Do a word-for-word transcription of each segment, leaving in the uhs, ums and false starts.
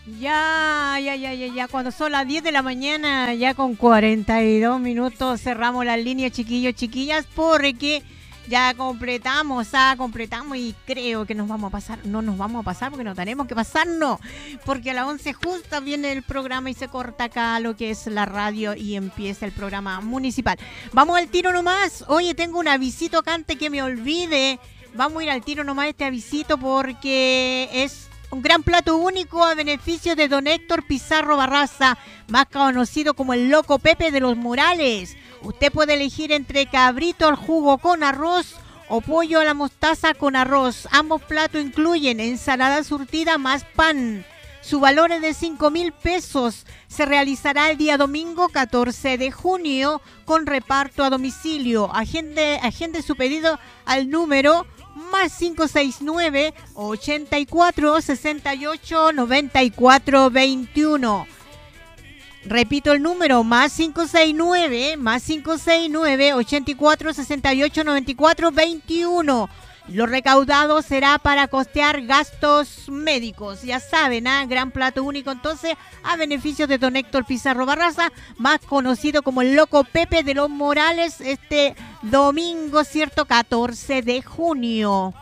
Ya, ya, ya, ya, ya. Cuando son las diez de la mañana, ya con cuarenta y dos minutos, cerramos las líneas, chiquillos, chiquillas, porque ya completamos, ah, completamos y creo que nos vamos a pasar. No nos vamos a pasar porque no tenemos que pasarnos, porque a las once justa viene el programa y se corta acá lo que es la radio y empieza el programa municipal. Vamos al tiro nomás. Oye, tengo un avisito acá antes que me olvide. Vamos a ir al tiro nomás este avisito porque es un gran plato único a beneficio de don Héctor Pizarro Barraza, más conocido como el Loco Pepe de los Morales. Usted puede elegir entre cabrito al jugo con arroz o pollo a la mostaza con arroz. Ambos platos incluyen ensalada surtida más pan. Su valor es de cinco mil pesos. Se realizará el día domingo catorce de junio con reparto a domicilio. Agende, agende su pedido al número más cinco seis nueve, ochenta y cuatro, sesenta y ocho, noventa y cuatro, veintiuno. Repito el número, más cinco seis nueve, más cinco seis nueve, ochenta y cuatro, sesenta y ocho, noventa y cuatro, veintiuno. Lo recaudado será para costear gastos médicos. Ya saben, ¿eh? Gran plato único entonces a beneficio de don Héctor Pizarro Barraza, más conocido como el Loco Pepe de los Morales, este domingo, ¿cierto? catorce de junio.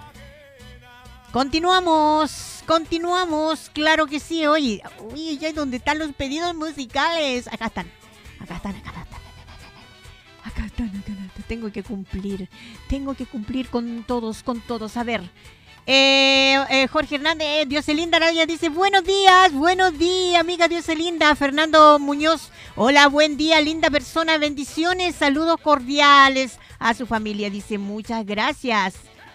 Continuamos, continuamos, claro que sí. Oye, oye, ya ¿dónde están los pedidos musicales? Acá están, acá están, acá están. Acá están, acá están. Tengo que cumplir, tengo que cumplir con todos, con todos. A ver, eh, eh, Jorge Hernández, eh, Dioselinda Araya dice, buenos días, buenos días, amiga Dioselinda. Fernando Muñoz, hola, buen día, linda persona, bendiciones, saludos cordiales a su familia. Dice, muchas gracias.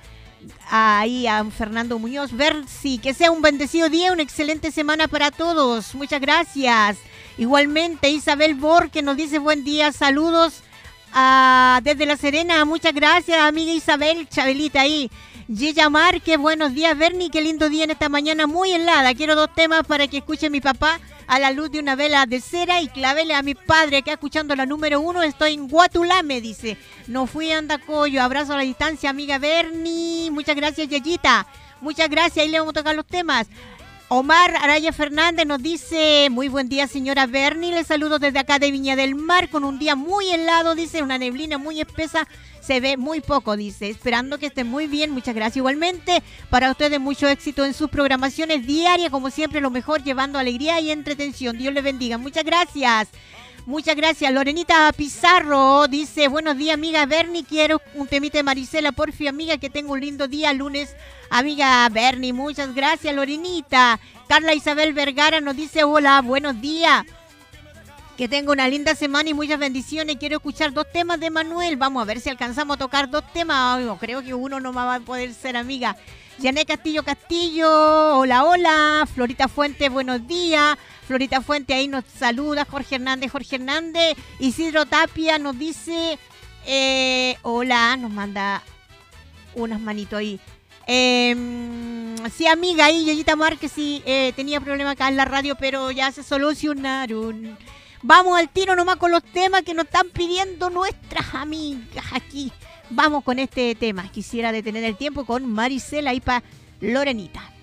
Ahí a Fernando Muñoz, ver sí, que sea un bendecido día, una excelente semana para todos. Muchas gracias. Igualmente, Isabel Bor, que nos dice, buen día, saludos. Uh, desde La Serena, muchas gracias, amiga Isabel, Chabelita ahí. Yeya Márquez, buenos días, Bernie, qué lindo día en esta mañana muy helada. Quiero dos temas para que escuche mi papá a la luz de una vela de cera y clavele a mi padre acá escuchando la número uno. Estoy en Guatulame, dice. No fui a Andacoyo, abrazo a la distancia, amiga Bernie. Muchas gracias, Yeyita. Muchas gracias, ahí le vamos a tocar los temas. Omar Araya Fernández nos dice, muy buen día señora Bernie, les saludo desde acá de Viña del Mar, con un día muy helado, dice, una neblina muy espesa, se ve muy poco, dice, esperando que estén muy bien, muchas gracias igualmente, para ustedes mucho éxito en sus programaciones diarias, como siempre lo mejor, llevando alegría y entretención, Dios les bendiga, muchas gracias. Muchas gracias. Lorenita Pizarro dice, buenos días, amiga Bernie, quiero un temite de Marisela, porfi, amiga, que tenga un lindo día lunes, amiga Bernie, muchas gracias, Lorenita. Carla Isabel Vergara nos dice, hola, buenos días, que tenga una linda semana y muchas bendiciones, quiero escuchar dos temas de Manuel, vamos a ver si alcanzamos a tocar dos temas, oh, creo que uno no va a poder ser, amiga. Yané Castillo Castillo, hola, hola. Florita Fuente, buenos días. Florita Fuente ahí nos saluda. Jorge Hernández, Jorge Hernández. Isidro Tapia nos dice, eh, hola, nos manda unas manitos ahí. Eh, sí, amiga, ahí Yeyita Márquez, sí, eh, tenía problemas acá en la radio, pero ya se solucionaron. Vamos al tiro nomás con los temas que nos están pidiendo nuestras amigas aquí. Vamos con este tema. Quisiera detener el tiempo con Marisela y para Lorenita.